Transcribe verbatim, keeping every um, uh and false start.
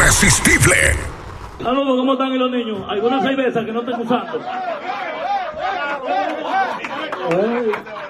irresistible. Saludos, ¿cómo están los niños? ¿Alguna cerveza que no estén usando? Hey.